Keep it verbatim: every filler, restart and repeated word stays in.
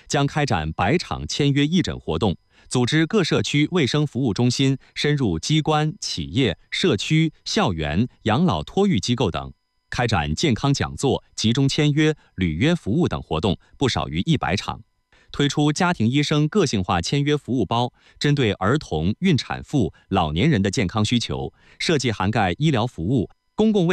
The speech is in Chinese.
将开展百场签约义诊活动，组织各社区卫生服务中心深入机关、企业、社区、校园、养老托育机构等，开展健康讲座、集中签约、履约服务等活动不少于一百场。推出家庭医生个性化签约服务包，针对儿童、孕产妇、老年人的健康需求，设计涵盖医疗服务、公共卫